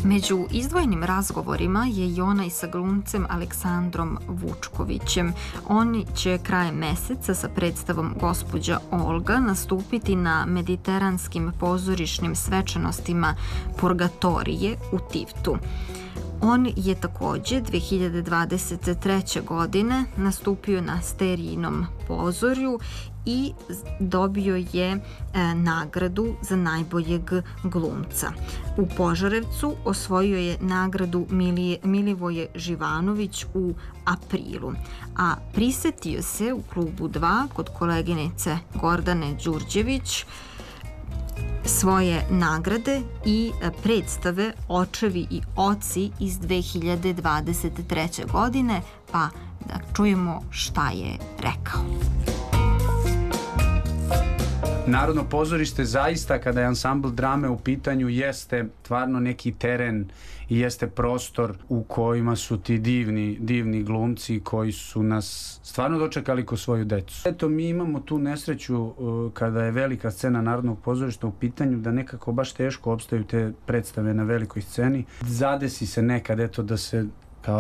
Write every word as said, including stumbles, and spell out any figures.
Među izdvojenim razgovorima je i onaj sa glumcem Aleksandrom Vučkovićem. On će krajem meseca sa predstavom Gospođa Olga nastupiti na mediteranskim pozorišnim svečanostima Purgatorije u Tivtu. On je takođe dve hiljade dvadeset treće. godine nastupio na Sterijinom pozorju i dobio je e, nagradu za najboljeg glumca. U Požarevcu osvojio je nagradu Milije, Milivoje Živanović u aprilu, a prisetio se u klubu dva kod koleginice Gordane Đurđević svoje nagrade i predstave Očevi i oci iz dve hiljade dvadeset treće. godine, pa da čujemo šta je rekao. Narodno pozorište zaista, kada je ansambl drame u pitanju, jeste stvarno neki teren i jeste prostor u kojima su ti divni, divni glumci koji su nas stvarno dočekali ko svoju decu. Eto, mi imamo tu nesreću uh, kada je velika scena Narodnog pozorišta u pitanju, da nekako baš teško opstaju te predstave na velikoj sceni. Zadesi se nekad, eto, da se